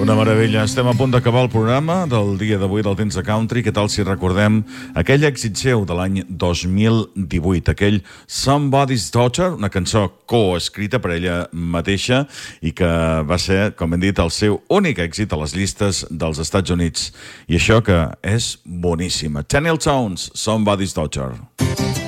Una meravella. Estem a punt d'acabar el programa del dia d'avui del Temps de Country. Què tal si recordem aquell èxit seu de l'any 2018, aquell Somebody's Daughter, una cançó coescrita per ella mateixa i que va ser, com hem dit, el seu únic èxit a les llistes dels Estats Units. I això que és boníssima. Tenille Townes, Somebody's Daughter.